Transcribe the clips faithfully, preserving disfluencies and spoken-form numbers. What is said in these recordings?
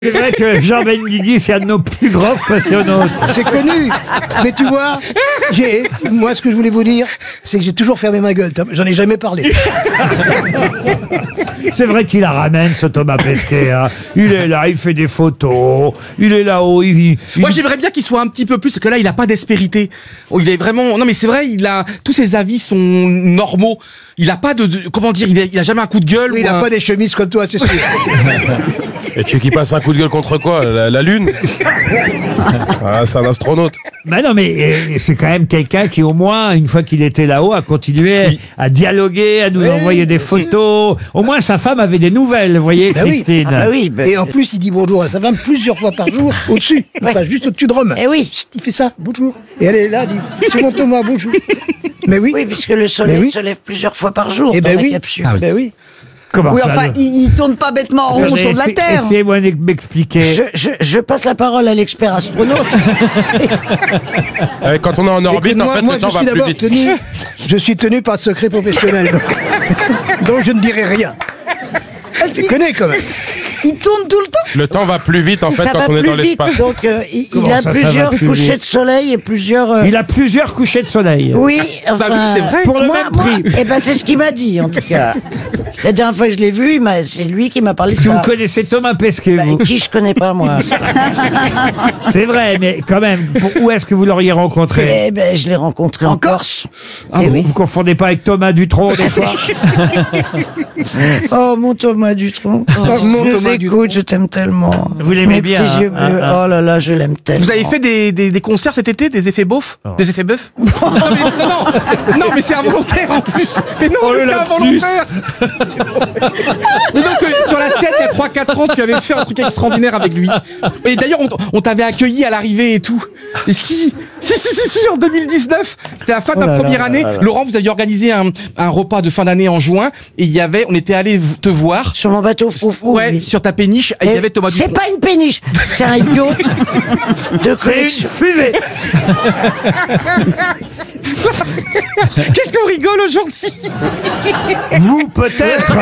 C'est vrai que Jean Benguigui, c'est un de nos plus grands spationautes. C'est connu. Mais tu vois, j'ai, moi, ce que je voulais vous dire, c'est que j'ai toujours fermé ma gueule. J'en ai jamais parlé. C'est vrai qu'il la ramène, ce Thomas Pesquet. Hein. Il est là, il fait des photos. Il est là-haut. Il, il... Moi, j'aimerais bien qu'il soit un petit peu plus, parce que là, il a pas d'aspérité. Oh, il est vraiment. Non, mais c'est vrai, il a. Tous ses avis sont normaux. Il a pas de. de... Comment dire, il a, il a jamais un coup de gueule. Oui, ou il a un... pas des chemises comme toi, c'est sûr. Et tu veux qu'il passe un coup de gueule contre quoi? La, la Lune? Ah, c'est un astronaute. Bah non, mais euh, c'est quand même quelqu'un qui, au moins, une fois qu'il était là-haut, a continué oui. à dialoguer, à nous oui, envoyer des photos. Au moins, sa femme avait des nouvelles, vous voyez, bah Christine. Oui. Ah bah oui, bah... Et en plus, il dit bonjour à sa femme plusieurs fois par jour, au-dessus. Il ouais. passe juste au-dessus de Rome. Et oui. Il fait ça, bonjour. Et elle est là, dit, c'est mon Thomas, bonjour. Mais oui. Oui, puisque le soleil oui. se lève plusieurs fois par jour et dans ben la oui. capsule. Ah oui. Ben oui. Comment oui, ça, enfin, le... il, il tourne pas bêtement en rond autour de la Terre. Essayez-moi de m'expliquer. Je, je, je passe la parole à l'expert astronaute. euh, quand on est en orbite, moi, en fait, moi, le temps va plus vite. Tenu, je suis tenu par le secret professionnel, donc, donc je ne dirai rien. Je connais quand même. Il tourne tout le temps. Le temps va plus vite en fait ça quand on est dans l'espace. Donc euh, il, il a ça, plusieurs ça couchers de soleil et plusieurs. Euh... Il a plusieurs couchers de soleil. Oui, enfin, bah, oui c'est vrai. Pour le moi, même moi, prix. Eh ben c'est ce qu'il m'a dit en tout cas. La dernière fois que je l'ai vu, c'est lui qui m'a parlé. Est-ce que vous connaissez Thomas Pesquet, bah, vous? Qui je connais pas moi. C'est vrai, mais quand même, pour, où est-ce que vous l'auriez rencontré? Eh ben je l'ai rencontré en, en Corse. Ah, eh vous, oui. vous confondez pas avec Thomas Dutronc des fois? Oh mon Thomas Dutronc. Oh, oh, mon je Thomas écoute, je t'aime tellement. Vous l'aimez bien, petits yeux hein, bleus. hein, oh là là, je l'aime tellement. Vous avez fait des, des, des concerts cet été, des effets beaufs, oh. des effets bœufs? non, mais, non, non, non, mais c'est involontaire en plus. Mais non, oh, mais c'est involontaire. Mais donc sur la scène il y a trois quatre ans, tu avais fait un truc extraordinaire avec lui. Et d'ailleurs, on, on t'avait accueilli à l'arrivée et tout. Et si, si, si, si, si en deux mille dix-neuf, c'était la fin de oh ma première là, année. Là, là. Laurent, vous aviez organisé un, un repas de fin d'année en juin, et il y avait, on était allé te voir sur mon bateau. Ouf, ouf, ouais, oui. Sur ta péniche. Et il y avait Thomas Dutronc. C'est pas une péniche, c'est un yacht de collection. C'est une fusée. Qu'est-ce qu'on rigole aujourd'hui? Vous, peut-être.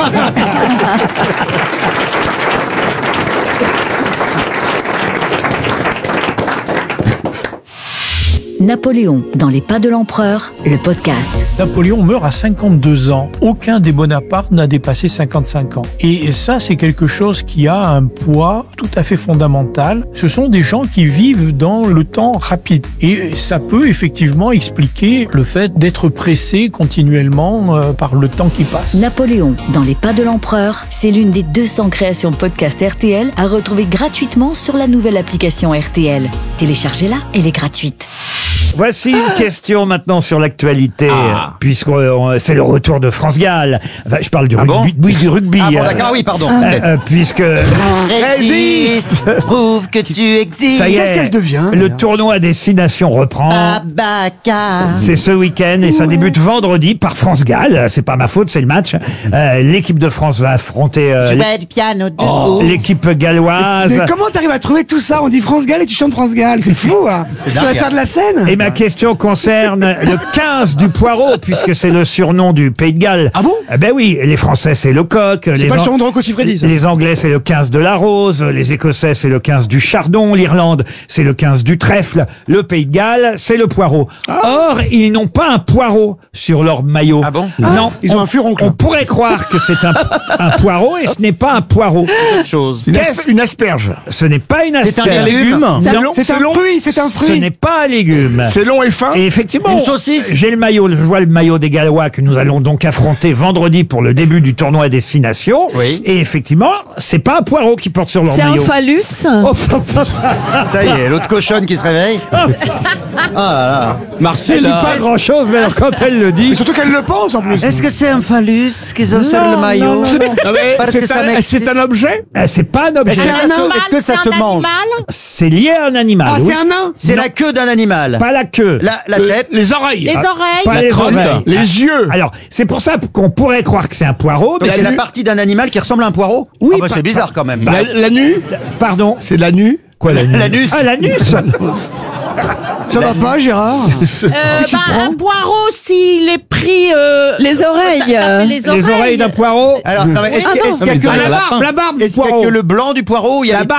Napoléon dans les pas de l'empereur, le podcast. Napoléon meurt à cinquante-deux ans. Aucun des Bonaparte n'a dépassé cinquante-cinq ans. Et ça, c'est quelque chose qui a un poids tout à fait fondamental. Ce sont des gens qui vivent dans le temps rapide. Et ça peut effectivement expliquer le fait d'être pressé continuellement euh, par le temps qui passe. Napoléon dans les pas de l'empereur, c'est l'une des deux cents créations podcast R T L à retrouver gratuitement sur la nouvelle application R T L. Téléchargez-la, elle est gratuite. Voici une question maintenant sur l'actualité, ah. puisque euh, c'est le retour de France Gall. Enfin, je parle du ah rugby, bon oui, du rugby. Ah bon, d'accord, euh, oui, pardon. Euh, euh, puisque résiste, prouve que tu existes. Ça y est, qu'est-ce qu'elle devient? Le tournoi Destination reprend. Abaca. C'est ce week-end et ça débute vendredi par France Gall. C'est pas ma faute, c'est le match. Euh, l'équipe de France va affronter euh, Je du piano oh, l'équipe galloise. Mais comment t'arrives à trouver tout ça? On dit France Gall et tu chantes France Gall. C'est fou, hein? Tu vas faire de la scène? Et ma question concerne le quinze du Poireau, puisque c'est le surnom du Pays de Galles. Ah bon? Eh ben oui, les Français c'est le coq, les, pas le surnom de Rocco Siffredi, ça. Les Anglais c'est le quinze de la rose, les Écossais c'est le quinze du chardon, l'Irlande c'est le quinze du trèfle, le Pays de Galles c'est le poireau. Ah. Or, ils n'ont pas un poireau sur leur maillot. Ah bon? Non, ah, ils ont on, un furoncle. On pourrait croire que c'est un, un poireau et ce n'est pas un poireau. Autre chose. Une, asper une asperge. Ce n'est pas une asperge. C'est un légume. Non, c'est un fruit, c'est un fruit. Ce n'est pas un légume. C'est long et fin. Et effectivement, une saucisse. J'ai le maillot, je vois le maillot des Gallois que nous allons donc affronter vendredi pour le début du tournoi Destination. Oui. Et effectivement, c'est pas un poireau qui porte sur leur maillot. maillot. C'est un phallus. Oh, ça y est, l'autre cochonne qui se réveille. Ah oh là là. Marcel, elle dit pas grand chose, mais alors quand elle le dit. Mais surtout qu'elle le pense en plus. Est-ce que c'est un phallus qu'ils ont sur le maillot? Non, non, non. C'est un, un objet? C'est pas un objet. Est-ce que, est que ça se mange? C'est lié à un animal. Ah, oui. c'est un nain? C'est la queue d'un animal. Pas la queue. La, la tête. Les oreilles. Les oreilles. Pas la les crotte. oreilles. Les yeux. Alors, c'est pour ça qu'on pourrait croire que c'est un poireau. Donc c'est la partie d'un animal qui ressemble à un poireau? Oui. Ah bah pas, c'est bizarre quand même. La, la nu? Pardon? C'est la nu? Quoi, l'anus? L'anus. Ah, l'anus. Ça va pas, Gérard? Euh, bah, un poireau, s'il est pris... Euh, les oreilles. Ça, ça fait les oreilles. Les oreilles d'un poireau. Alors, non, mais est-ce Ah que- non. est-ce qu'il y a Mais que la le- barbe, la barbe du est-ce qu'il y a poireau. que le blanc du poireau ou il y a La les barbe.